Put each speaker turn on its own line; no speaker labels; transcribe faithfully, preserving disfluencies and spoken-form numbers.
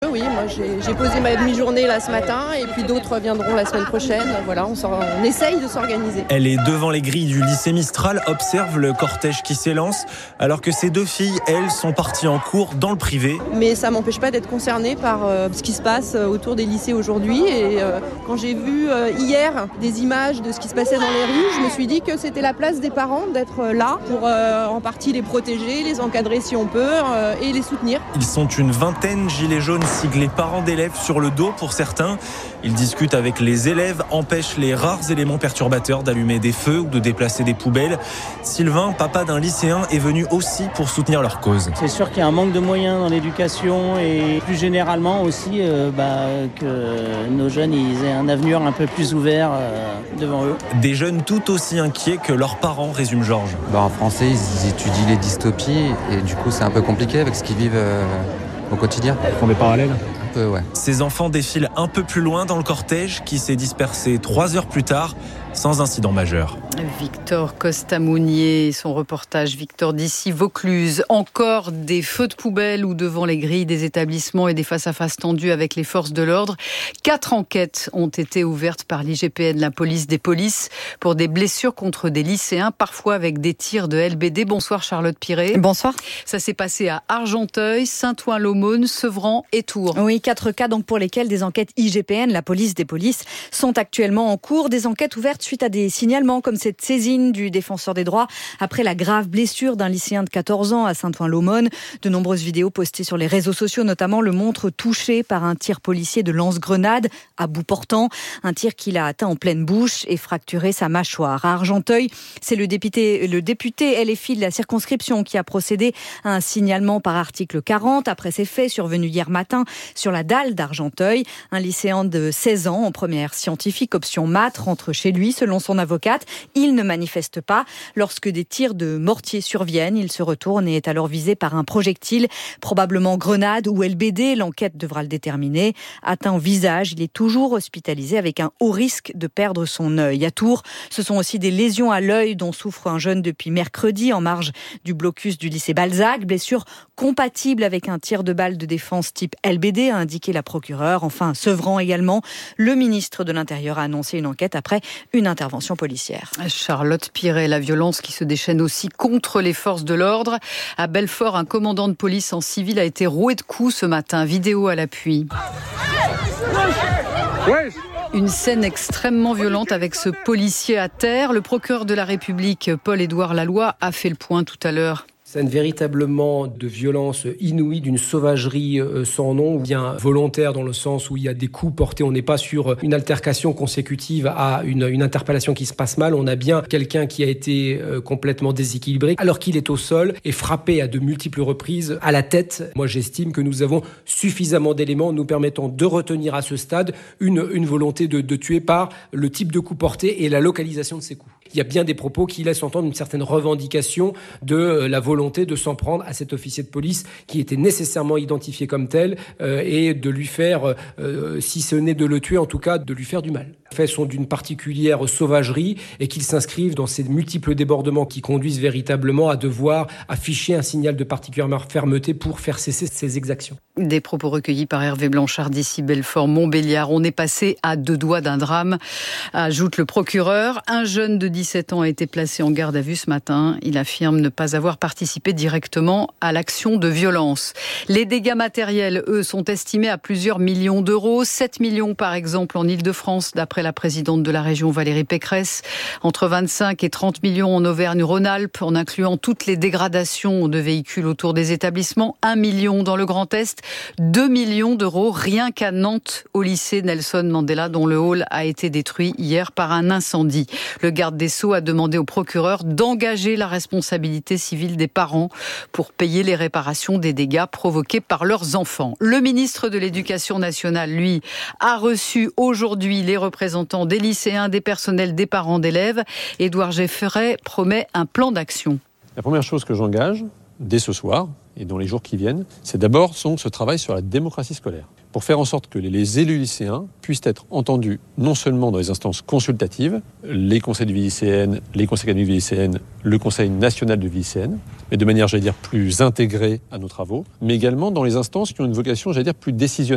oui. Moi, j'ai, j'ai posé ma demi-journée là ce matin et puis d'autres viendront la semaine prochaine. Voilà, on, on essaye de s'organiser.
Elle est devant les grilles du lycée Mistral, observe le cortège qui s'élance, alors que ses deux filles, elles, sont parties en cours dans le privé.
Mais ça m'empêche pas d'être concernée par euh, ce qui se passe autour des lycées aujourd'hui. Et euh, quand j'ai vu euh, hier des images de ce qui se passait dans les rues, je me suis dit que c'était la place des parents d'être là pour euh, en partie les protéger, les encadrer si on peut euh, et les soutenir.
Ils sont une vingtaine, gilets jaunes siglés parents d'élèves sur le dos pour certains. Ils discutent avec les élèves, empêchent les rares éléments perturbateurs d'allumer des feux ou de déplacer des poubelles. Sylvain, papa d'un lycéen, est venu aussi pour soutenir leur cause.
C'est sûr qu'il y a un manque de moyens dans l'éducation et plus généralement aussi euh, bah, que nos jeunes ils aient un avenir un peu plus ouvert euh, devant eux.
Des jeunes tout aussi inquiets que leurs parents, résume Georges.
Bah, en français, ils étudient les dystopies et du coup c'est un peu compliqué avec ce qu'ils vivent euh, au quotidien.
Ils font des parallèles ?
Un peu, ouais.
Ces enfants défilent un peu plus loin dans le cortège qui s'est dispersé trois heures plus tard sans incident majeur.
Victor Costa-Mounier, son reportage Victor d'ici Vaucluse. Encore des feux de poubelle ou devant les grilles des établissements et des face-à-face tendus avec les forces de l'ordre. Quatre enquêtes ont été ouvertes par l'I G P N, la police des polices, pour des blessures contre des lycéens, parfois avec des tirs de L B D. Bonsoir Charlotte Piré.
Bonsoir.
Ça s'est passé à Argenteuil, Saint-Ouen-l'Aumône, Sevran et Tours.
Oui, quatre cas donc pour lesquels des enquêtes I G P N, la police des polices, sont actuellement en cours. Des enquêtes ouvertes suite à des signalements comme cette saisine du défenseur des droits après la grave blessure d'un lycéen de quatorze ans à Saint-Ouen-l'Aumône. De nombreuses vidéos postées sur les réseaux sociaux notamment le montrent touché par un tir policier de lance-grenade à bout portant. Un tir qui l'a atteint en pleine bouche et fracturé sa mâchoire. À Argenteuil, c'est le député, le député L F I de la circonscription qui a procédé à un signalement par article quarante après ces faits survenus hier matin sur la dalle d'Argenteuil. Un lycéen de seize ans en première scientifique option maths rentre chez lui. Selon son avocate, il ne manifeste pas. Lorsque des tirs de mortier surviennent, il se retourne et est alors visé par un projectile, probablement grenade ou L B D. L'enquête devra le déterminer. Atteint au visage, il est toujours hospitalisé avec un haut risque de perdre son œil. À Tours, ce sont aussi des lésions à l'œil dont souffre un jeune depuis mercredi en marge du blocus du lycée Balzac. Blessure compatible avec un tir de balle de défense type L B D, a indiqué la procureure. Enfin, Sevran également. Le ministre de l'Intérieur a annoncé une enquête après une intervention policière.
Charlotte Piré, la violence qui se déchaîne aussi contre les forces de l'ordre. À Belfort, un commandant de police en civil a été roué de coups ce matin. Vidéo à l'appui. Une scène extrêmement violente avec ce policier à terre. Le procureur de la République, Paul-Édouard Laloy, a fait le point tout à l'heure.
Scène véritablement de violence inouïe, d'une sauvagerie sans nom, ou bien volontaire dans le sens où il y a des coups portés. On n'est pas sur une altercation consécutive à une, une interpellation qui se passe mal. On a bien quelqu'un qui a été complètement déséquilibré alors qu'il est au sol et frappé à de multiples reprises à la tête. Moi, j'estime que nous avons suffisamment d'éléments nous permettant de retenir à ce stade une, une volonté de, de tuer par le type de coup porté et la localisation de ces coups. Il y a bien des propos qui laissent entendre une certaine revendication de la volonté de s'en prendre à cet officier de police qui était nécessairement identifié comme tel euh, et de lui faire, euh, si ce n'est de le tuer, en tout cas de lui faire du mal. Les faits sont d'une particulière sauvagerie et qu'ils s'inscrivent dans ces multiples débordements qui conduisent véritablement à devoir afficher un signal de particulière fermeté pour faire cesser ces exactions.
Des propos recueillis par Hervé Blanchard d'ici Belfort Montbéliard. On est passé à deux doigts d'un drame, ajoute le procureur. Un jeune de dix-sept ans a été placé en garde à vue ce matin. Il affirme ne pas avoir participé directement à l'action de violence. Les dégâts matériels, eux, sont estimés à plusieurs millions d'euros. sept millions par exemple en Île-de-France, d'après la présidente de la région Valérie Pécresse. Entre vingt-cinq et trente millions en Auvergne-Rhône-Alpes, en incluant toutes les dégradations de véhicules autour des établissements. un million dans le Grand Est. deux millions d'euros rien qu'à Nantes, au lycée Nelson Mandela, dont le hall a été détruit hier par un incendie. Le garde des Sceaux a demandé au procureur d'engager la responsabilité civile des parents pour payer les réparations des dégâts provoqués par leurs enfants. Le ministre de l'Éducation nationale, lui, a reçu aujourd'hui les représentants des lycéens, des personnels, des parents d'élèves. Édouard Gefferet promet un plan d'action.
La première chose que j'engage, dès ce soir et dans les jours qui viennent, c'est d'abord ce travail sur la démocratie scolaire, pour faire en sorte que les élus lycéens puissent être entendus non seulement dans les instances consultatives, les conseils de vie lycéenne, les conseils académiques de vie lycéenne, le conseil national de vie lycéenne, mais de manière, j'allais dire, plus intégrée à nos travaux, mais également dans les instances qui ont une vocation, j'allais dire, plus décisionnelle.